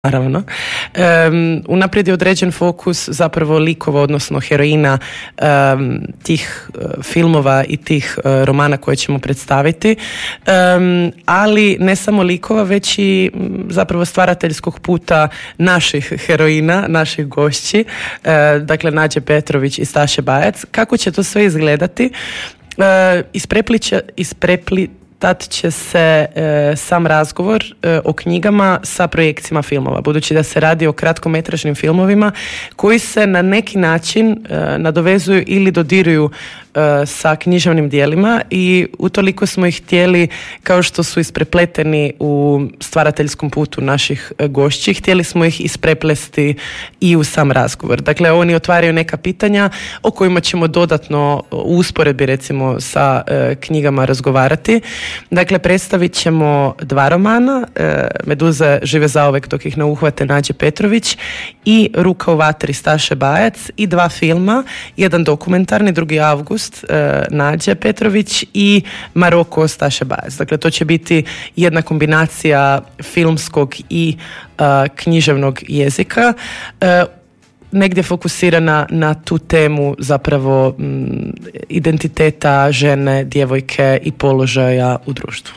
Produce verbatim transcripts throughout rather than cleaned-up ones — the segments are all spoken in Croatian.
Naravno. Um, unaprijed je određen fokus zapravo likova, odnosno heroina um, tih uh, filmova i tih uh, romana koje ćemo predstaviti, um, ali ne samo likova, već i m, zapravo stvarateljskog puta naših heroina, naših gošći, uh, dakle Nađe Petrović i Staše Bajac. Kako će to sve izgledati? Uh, isprepliče, isprepli Tat će se e, sam razgovor e, o knjigama sa projekcijama filmova, budući da se radi o kratkometražnim filmovima koji se na neki način e, nadovezuju ili dodiruju e, sa književnim djelima i utoliko smo ih htjeli, kao što su isprepleteni u stvarateljskom putu naših e, gošći, htjeli smo ih ispreplesti i u sam razgovor. Dakle, oni otvaraju neka pitanja o kojima ćemo dodatno u usporedbi recimo sa e, knjigama razgovarati. Dakle, predstavit ćemo dva romana, e, Meduze žive zauvek dok ih ne uhvate Nađe Petrović i Ruka u vatri Staše Bajac, i dva filma, jedan dokumentarni, drugi Avgust, e, Nađe Petrović, i Maroko Staše Bajac. Dakle, to će biti jedna kombinacija filmskog i e, književnog jezika, e, negdje fokusirana na tu temu zapravo m, identiteta žene, djevojke i položaja u društvu.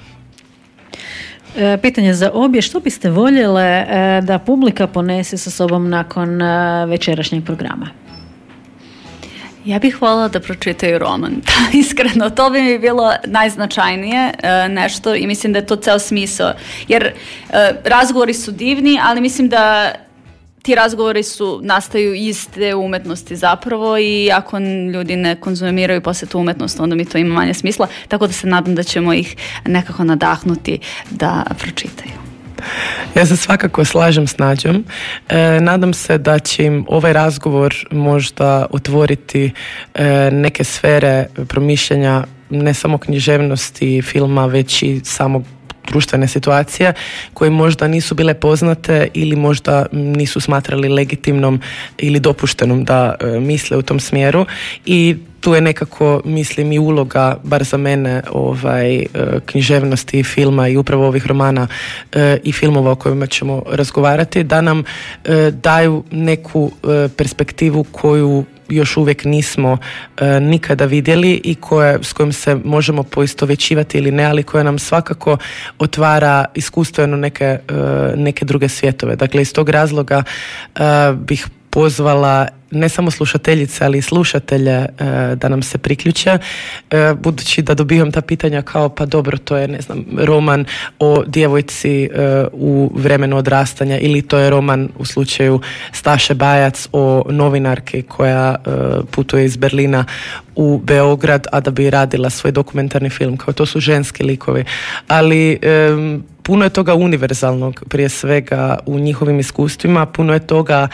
E, pitanje za obje, što biste voljele e, da publika ponese sa sobom nakon e, večerašnjeg programa? Ja bih voljela da pročitaju roman. Iskreno, to bi mi bilo najznačajnije e, nešto i mislim da je to ceo smisao. Jer e, razgovori su divni, ali mislim da ti razgovori su, nastaju iz te umetnosti zapravo, i ako ljudi ne konzumiraju poslije tu umetnost, onda mi to ima manje smisla, tako da se nadam da ćemo ih nekako nadahnuti da pročitaju. Ja se svakako slažem s Nađom. E, nadam se da će im ovaj razgovor možda otvoriti e, neke sfere promišljanja, ne samo književnosti filma, već i samog društvene situacije koje možda nisu bile poznate ili možda nisu smatrali legitimnom ili dopuštenom da e, misle u tom smjeru, i tu je nekako, mislim, i uloga, bar za mene, ovaj, e, književnosti i filma i upravo ovih romana e, i filmova o kojima ćemo razgovarati, da nam e, daju neku e, perspektivu koju još uvijek nismo e, nikada vidjeli i koje, s kojom se možemo poistovjećivati ili ne, ali koja nam svakako otvara iskustveno neke, e, neke druge svjetove. Dakle, iz tog razloga e, bih pozvala ne samo slušateljice, ali i slušatelje e, da nam se priključe, e, budući da dobivam ta pitanja kao, pa dobro, to je, ne znam, roman o djevojci e, u vremenu odrastanja, ili to je roman u slučaju Staše Bajac o novinarki koja e, putuje iz Berlina u Beograd, a da bi radila svoj dokumentarni film. Kao, to su ženski likovi. Ali e, puno je toga univerzalnog, prije svega u njihovim iskustvima, puno je toga,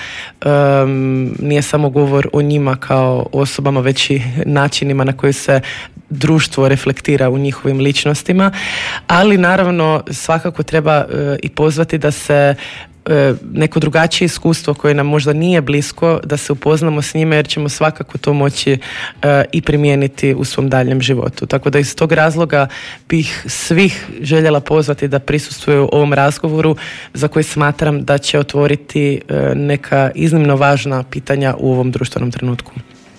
um, nije samo govor o njima kao osobama, već i načinima na koji se društvo reflektira u njihovim ličnostima, ali naravno svakako treba uh, i pozvati da se neko drugačije iskustvo koje nam možda nije blisko, da se upoznamo s njime, jer ćemo svakako to moći uh, i primijeniti u svom daljem životu. Tako da iz tog razloga bih svih željela pozvati da prisustvuju ovom razgovoru, za koji smatram da će otvoriti uh, neka iznimno važna pitanja u ovom društvenom trenutku.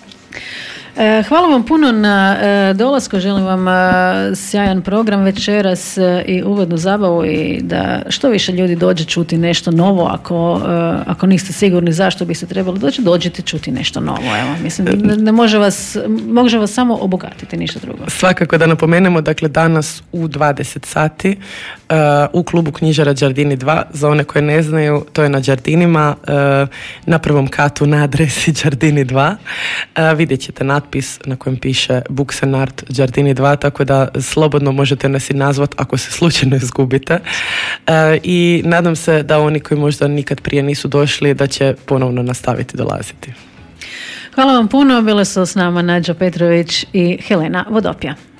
Hvala vam puno na dolasku, želim vam sjajan program večeras i ugodnu zabavu, i da što više ljudi dođe čuti nešto novo. Ako, ako niste sigurni zašto biste trebali doći, dođite čuti nešto novo. Evo, mislim, ne može vas, može vas samo obogatiti, ništa drugo. Svakako da napomenemo, dakle, danas u dvadeset sati uh, u klubu knjižara Đardini dva, za one koje ne znaju, to je na Đardinima, uh, na prvom katu na adresi Đardini dva. Uh, vidjet ćete natpis na kojem piše Books and Art Đardini dva, tako da slobodno možete nas i nazvat ako se slučajno izgubite. Uh, I nadam se da oni koji možda nikad prije nisu došli, da će ponovno nastaviti dolaziti. Hvala vam puno, bile su s nama Nađa Petrović i Helena Vodopja.